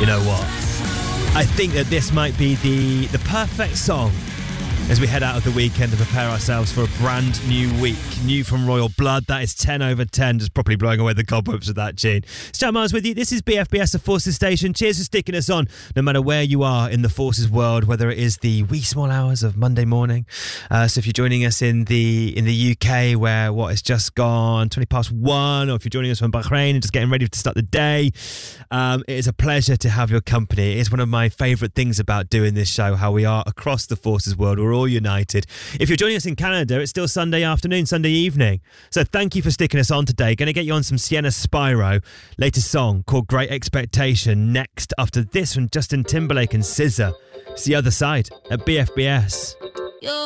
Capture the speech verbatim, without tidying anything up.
You know what? I think that this might be the, the perfect song as we head out of the weekend and prepare ourselves for a brand new week. New from Royal Blood, that is ten over ten, just properly blowing away the cobwebs of that tune. Chat Miles with you. This is B F B S, the Forces Station. Cheers for sticking us on, no matter where you are in the Forces world, whether it is the wee small hours of Monday morning. Uh, so if you're joining us in the in the U K, where what has just gone twenty past one, or if you're joining us from Bahrain and just getting ready to start the day, um, it is a pleasure to have your company. It is one of my favourite things about doing this show, how we are across the Forces world. We're all united. If you're joining us in Canada, it's still Sunday afternoon, Sunday evening. So thank you for sticking us on today. Going to get you on some Sienna Spyro. Latest song called Great Expectation. Next, after this from Justin Timberlake and S Z A. It's The Other Side at B F B S.